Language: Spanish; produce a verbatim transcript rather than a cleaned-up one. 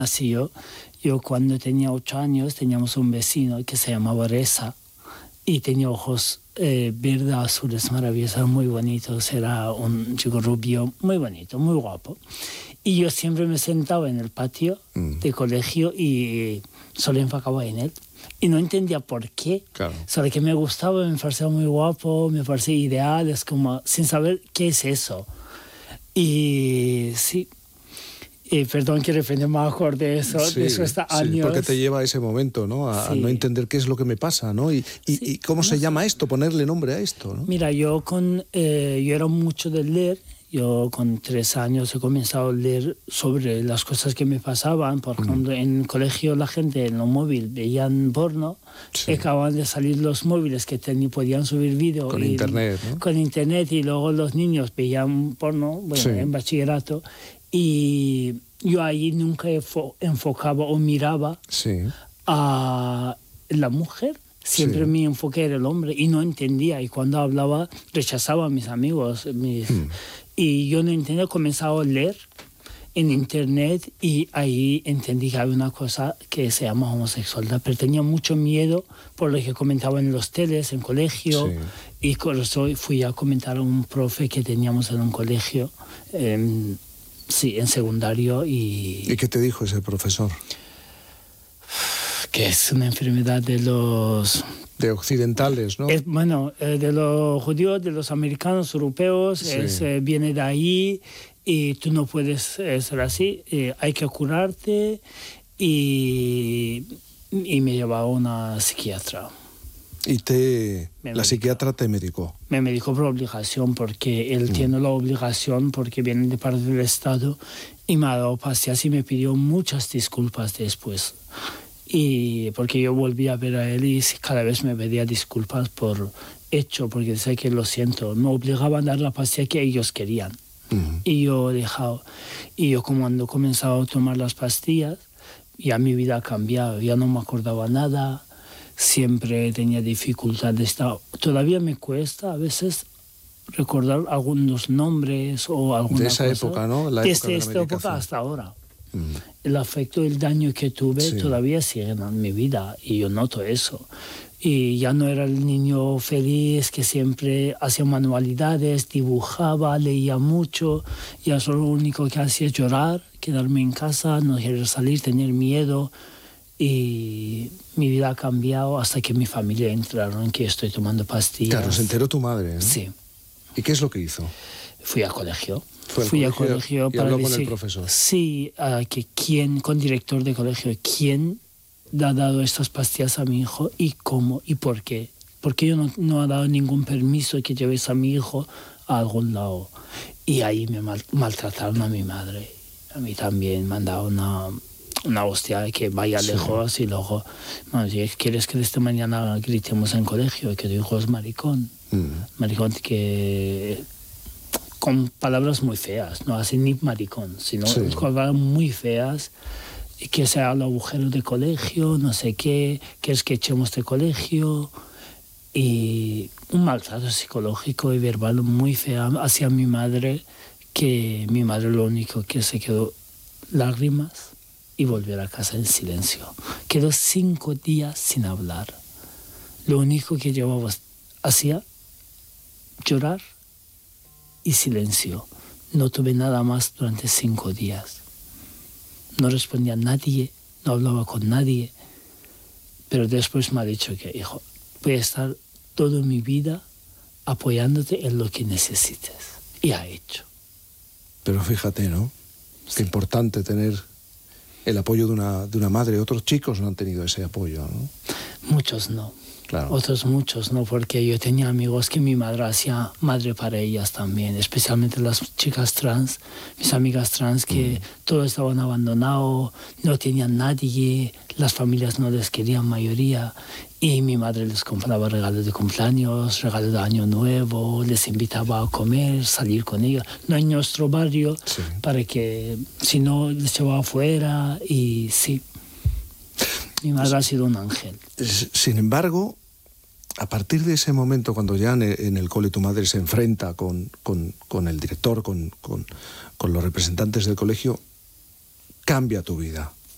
Así yo, yo cuando tenía ocho años teníamos un vecino que se llamaba Reza y tenía ojos eh, verdes azules maravillosos, muy bonitos. Era un chico rubio muy bonito, muy guapo. Y yo siempre me sentaba en el patio mm. de colegio y solo enfocaba en él. Y no entendía por qué. Claro. Solo que me gustaba, me parecía muy guapo, me parecía ideal, es como sin saber qué es eso. Y sí, y perdón que de repente me acordé de eso, sí, de eso hasta sí, años. porque te lleva a ese momento, ¿no? A, sí. a no entender qué es lo que me pasa, ¿no? Y, y, sí. y cómo no se sé. llama esto, ponerle nombre a esto, ¿no? Mira, yo, con, eh, yo era mucho de leer. Yo con tres años he comenzado a leer sobre las cosas que me pasaban. Por mm. ejemplo, en el colegio la gente en los móviles veían porno. Sí. Acaban de salir los móviles que ten, podían subir vídeo. Con y, internet, ¿no? Con internet y luego los niños veían porno, bueno, sí. en bachillerato. Y yo ahí nunca enfo- enfocaba o miraba sí. a la mujer. Siempre sí. me enfoqué en el hombre y no entendía. Y cuando hablaba, rechazaba a mis amigos. Mis, mm. Y yo no entendía, comenzaba a leer en internet y ahí entendí que había una cosa que se llama homosexualidad. Pero tenía mucho miedo por lo que comentaban en los teles, en colegio. Sí. Y por eso fui a comentar a un profe que teníamos en un colegio, eh, sí, en secundario. Y, ¿Y qué te dijo ese profesor? Que es una enfermedad de los... De occidentales, ¿no? Es, bueno, eh, de los judíos, de los americanos, europeos, sí. es, eh, viene de ahí y tú no puedes eh, ser así, eh, hay que curarte y, y me llevaba a una psiquiatra. ¿Y te, la medicó. psiquiatra te medicó? Me medicó por obligación, porque él mm. tiene la obligación, porque viene de parte del Estado, y me ha dado pastillas y me pidió muchas disculpas después. Y porque yo volví a ver a él y cada vez me pedía disculpas por hecho, porque decía que lo siento, me obligaban a dar la pastilla que ellos querían. Uh-huh. Y yo he dejado. Y yo cuando he comenzado a tomar las pastillas, ya mi vida ha cambiado, ya no me acordaba nada, siempre tenía dificultades. Todavía me cuesta a veces recordar algunos nombres o alguna cosa. De esa cosa. época, ¿no? La Desde época de esta la época hasta ahora. Mm. El afecto, el daño que tuve sí. todavía sigue en mi vida y yo noto eso. Y ya no era el niño feliz que siempre hacía manualidades, dibujaba, leía mucho. Ya solo lo único que hacía es llorar, quedarme en casa, no querer salir, tener miedo. Y mi vida ha cambiado hasta que mi familia entraron en que estoy tomando pastillas. Claro, se enteró tu madre, ¿no? Sí. ¿Y qué es lo que hizo? Fui al colegio. Fue Fui al colegio, al colegio y para habló decir, con el profesor. Sí, uh, que quién, con director de colegio, quién ha dado estas pastillas a mi hijo y cómo y por qué. Porque yo no, no ha dado ningún permiso que lleves a mi hijo a algún lado. Y ahí me mal, maltrataron a mi madre. A mí también me han dado una, una hostia que vaya sí. lejos y luego, bueno, si quieres que desde mañana gritemos en colegio que tu hijo es maricón. Mm. Maricón que... con palabras muy feas, no así ni maricón, sino sí. con palabras muy feas, y que sea el agujero de colegio, no sé qué, que es que echemos de colegio, y un maltrato psicológico y verbal muy feo hacia mi madre, que mi madre lo único que se quedó lágrimas y volver a casa en silencio. Quedó cinco días sin hablar. Lo único que llevaba hacía llorar y silencio. No tuve nada más durante cinco días. No respondía a nadie, no hablaba con nadie. Pero después me ha dicho que, hijo, voy a estar toda mi vida apoyándote en lo que necesites. Y ha hecho. Pero fíjate, ¿no? Sí. Qué importante tener el apoyo de una, de una madre. Otros chicos no han tenido ese apoyo, ¿no? Muchos no. Claro. Otros muchos, ¿no? Porque yo tenía amigos que mi madre hacía madre para ellas también, especialmente las chicas trans, mis amigas trans que mm. todos estaban abandonados, no tenían nadie, las familias no les querían mayoría, y mi madre les compraba regalos de cumpleaños, regalos de año nuevo, les invitaba a comer, salir con ellos, no en nuestro barrio, sí. para que si no les llevaba afuera, y sí, mi madre ha sido un ángel. Sin embargo, a partir de ese momento, cuando ya en el, en el cole tu madre se enfrenta con, con, con el director, con, con, con los representantes del colegio, cambia tu vida.